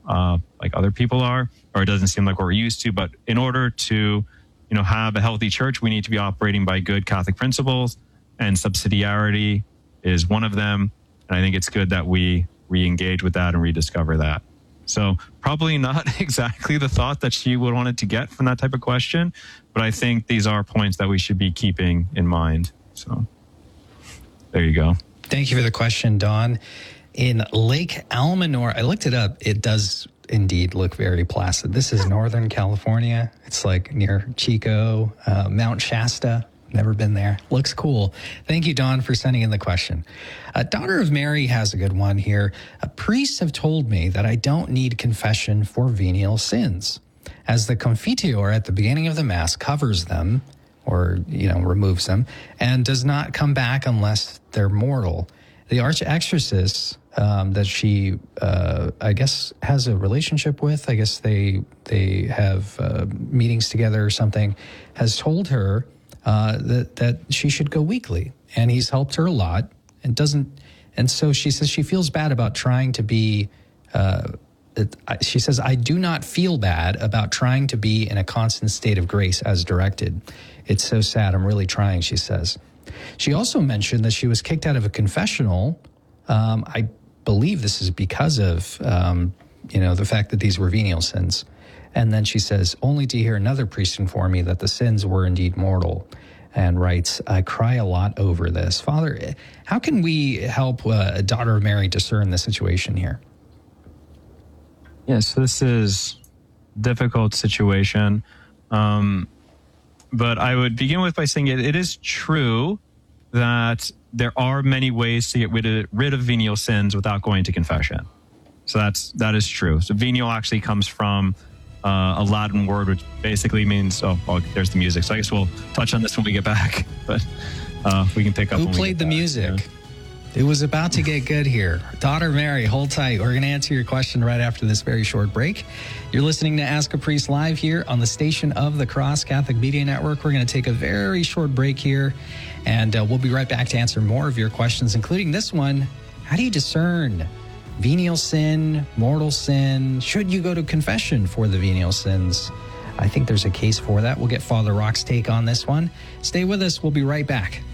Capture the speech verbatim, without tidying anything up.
uh, like other people are, or it doesn't seem like what we're used to. But in order to, you know, have a healthy church, we need to be operating by good Catholic principles, and subsidiarity is one of them. And I think it's good that we re-engage with that and rediscover that. So probably not exactly the thought that she would wanted to get from that type of question, but I think these are points that we should be keeping in mind. So there you go. Thank you for the question, Don. In Lake Almanor, I looked it up. It does indeed look very placid. This is Northern California. It's like near Chico, uh, Mount Shasta. Never been there. Looks cool. Thank you, Don, for sending in the question. Uh, Daughter of Mary has a good one here. Uh, priests have told me that I don't need confession for venial sins, as the confiteor at the beginning of the Mass covers them, or, you know, removes them, and does not come back unless they're mortal. The archexorcist um, that she, uh, I guess, has a relationship with, I guess they, they have uh, meetings together or something, has told her Uh, that that she should go weekly, and he's helped her a lot, and doesn't. And so she says she feels bad about trying to be. Uh, it, she says, I do not feel bad about trying to be in a constant state of grace as directed. It's so sad. I'm really trying. She says. She also mentioned that she was kicked out of a confessional. Um, I believe this is because of um, you know the fact that these were venial sins. And then she says, only to hear another priest inform me that the sins were indeed mortal, and writes, I cry a lot over this. Father, how can we help uh, a Daughter of Mary discern the situation here? Yes, so this is a difficult situation. Um, but I would begin with by saying it, it is true that there are many ways to get rid of, rid of venial sins without going to confession. So that's, that is true. So venial actually comes from Uh, a Latin word, which basically means, oh, oh, there's the music. So I guess we'll touch on this when we get back, but uh, we can pick up. Who when played the back, music? Yeah. It was about to get good here. Daughter Mary, hold tight. We're going to answer your question right after this very short break. You're listening to Ask a Priest live here on the station of the Cross Catholic Media Network. We're going to take a very short break here, and uh, we'll be right back to answer more of your questions, including this one. How do you discern venial sin, mortal sin? Should you go to confession for the venial sins? I think there's a case for that. We'll get Father Rock's take on this one. Stay with us. We'll be right back.